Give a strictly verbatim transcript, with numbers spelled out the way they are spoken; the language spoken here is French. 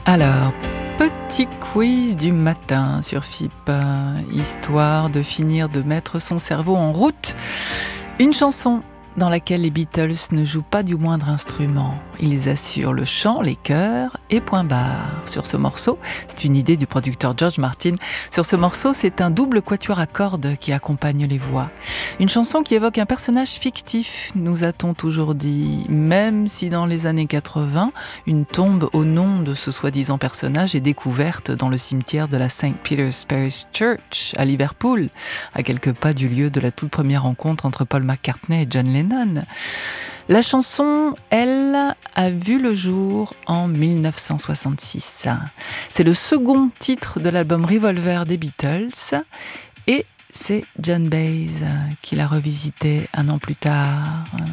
Alors, petit quiz du matin sur F I P, histoire de finir de mettre son cerveau en route. Une chanson dans laquelle les Beatles ne jouent pas du moindre instrument. Ils assurent le chant, les chœurs et point barre. Sur ce morceau, c'est une idée du producteur George Martin. Sur ce morceau, c'est un double quatuor à cordes qui accompagne les voix. Une chanson qui évoque un personnage fictif, nous a-t-on toujours dit, même si dans les années quatre-vingts, une tombe au nom de ce soi-disant personnage est découverte dans le cimetière de la Saint Peter's Parish Church à Liverpool, à quelques pas du lieu de la toute première rencontre entre Paul McCartney et John Lennon. La chanson, elle, a vu le jour en mille neuf cent soixante-six. C'est le second titre de l'album Revolver des Beatles et c'est John Baez qui l'a revisité un an plus tard.